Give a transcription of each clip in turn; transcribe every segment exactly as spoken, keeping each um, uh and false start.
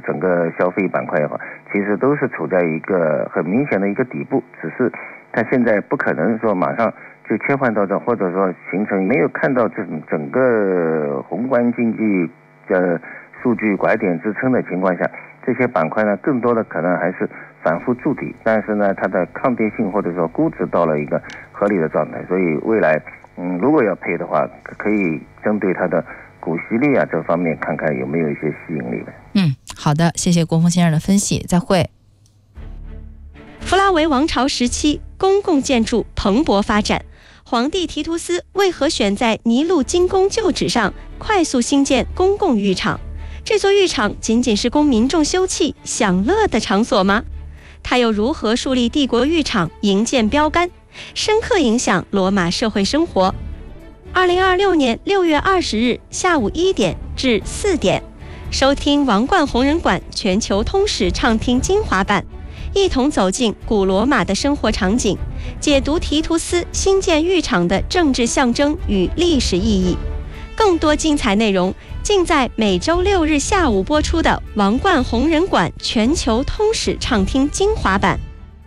整个消费板块的话，其实都是处在一个很明显的一个底部，只是它现在不可能说马上就切换到这，或者说形成没有看到这种整个宏观经济的数据拐点支撑的情况下，这些板块呢更多的可能还是反复筑底，但是呢它的抗跌性或者说估值到了一个合理的状态，所以未来嗯如果要配的话，可以针对它的股息率啊这方面看看有没有一些吸引力的。 嗯，好的，谢谢国峰先生的分析，再会。 弗拉维王朝时期，公共建筑蓬勃发展，皇帝提图斯为何选在尼禄金宫旧址上快速兴建公共浴场？这座浴场仅仅是供民众休憩享乐的场所吗？他又如何树立帝国浴场营建标杆，深刻影响罗马社会生活？二零二六年六月二十日下午一点至四点，收听王冠弘仁馆全球通史畅听精华版，一同走进古罗马的生活场景，解读提图斯兴建浴场的政治象征与历史意义。更多精彩内容尽在每周六日下午播出的王冠弘仁馆全球通史畅听精华版。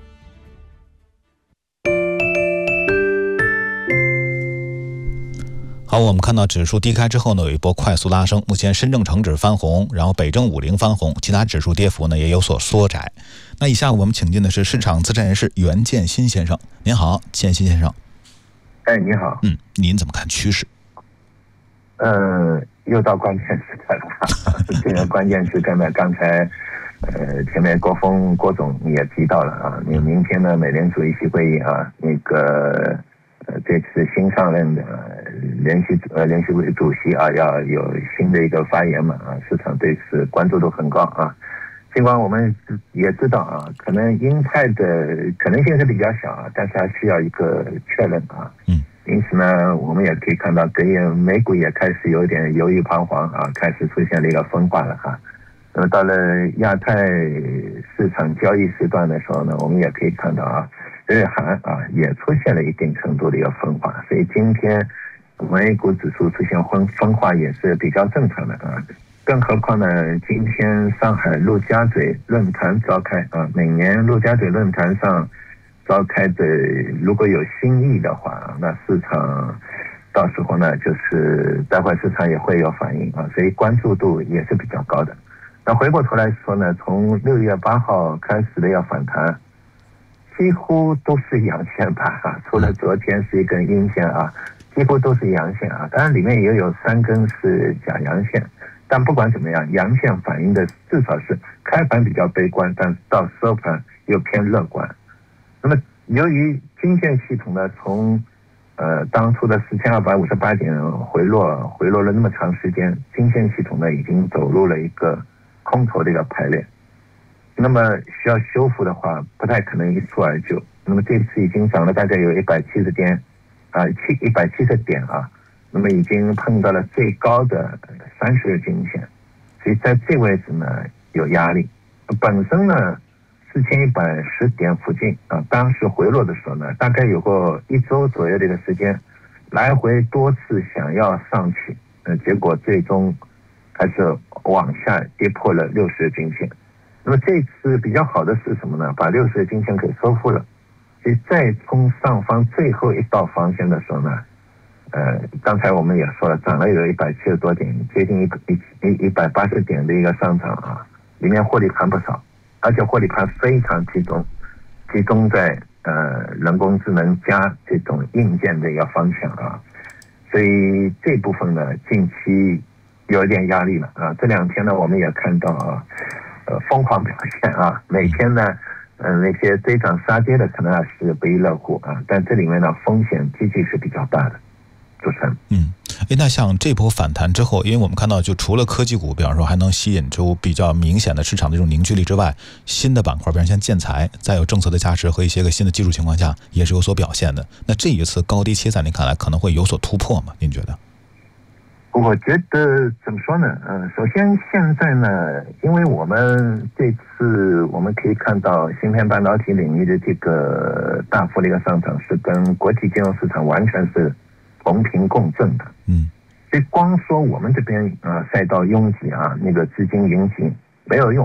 好，我们看到指数低开之后呢，有一波快速拉升。目前深证成指翻红，然后北证五零翻红，其他指数跌幅呢也有所缩窄。那以下我们请进的是市场资深人士袁建新先生。您好，建新先生。 哎，你好。 嗯，您怎么看趋势？ 呃，又到关键时刻了。这个关键时刻呢，刚才呃前面郭峰郭总也提到了啊，那明天呢美联储议息会议啊，那个呃这次新上任的联席呃联席会主席啊，要有新的一个发言嘛啊，市场对此关注度很高啊。尽管我们也知道啊，可能鹰派的可能性是比较小啊，但是还需要一个确认啊。 嗯。 因此呢，我们也可以看到，隔夜美股也开始有点犹豫彷徨啊，开始出现了一个分化了哈。那么到了亚太市场交易时段的时候呢，我们也可以看到啊，日韩啊也出现了一定程度的一个分化，所以今天美股指数出现分分化也是比较正常的啊。更何况呢，今天上海陆家嘴论坛召开啊，每年陆家嘴论坛上召开的，如果有新意的话，那市场到时候呢，就是待会市场也会有反应啊，所以关注度也是比较高的。那回过头来说呢，从六月八号开始的要反弹，几乎都是阳线吧啊，除了昨天是一根阴线啊，几乎都是阳线啊。当然里面也有三根是假阳线，但不管怎么样，阳线反映的至少是开盘比较悲观，但到收盘又偏乐观。那么，由于均线系统呢，从呃当初的四千二百五十八点回落，回落了那么长时间，均线系统呢已经走入了一个空头的一个排列。那么需要修复的话，不太可能一蹴而就。那么这次已经涨了大概有一百七十点，啊七一百七十点啊，那么已经碰到了最高的三十日均线，所以在这位置呢有压力。本身呢。四千一百十点附近啊，当时回落的时候呢，大概有过一周左右的一个时间，来回多次想要上去，呃，结果最终还是往下跌破了六十日均线。那么这次比较好的是什么呢？把六十日均线给收复了，所以再冲上方最后一道防线的时候呢，呃，刚才我们也说了，涨了有一百七十多点，接近一一一百八十点的一个上涨啊，里面获利盘不少。而且获利盘非常集中，集中在呃人工智能加这种硬件的一个方向啊，所以这部分呢近期有一点压力了啊。这两天呢我们也看到啊，呃疯狂表现啊，每天呢嗯、呃、那些追涨杀跌的可能还是不亦乐乎啊，但这里面呢风险积极是比较大的。主持人， 嗯。诶，那像这波反弹之后，因为我们看到就除了科技股比方说还能吸引出比较明显的市场的这种凝聚力之外，新的板块比如像建材在有政策的加持和一些个新的技术情况下也是有所表现的。那这一次高低切在您看来可能会有所突破吗？您觉得？ 我觉得怎么说呢？呃，首先现在呢，因为我们这次我们可以看到芯片半导体领域的这个大幅的一个上涨是跟国际金融市场完全是同频共振的。 嗯， 所以光说我们这边啊、呃、赛道拥挤啊，那个资金云集没有用。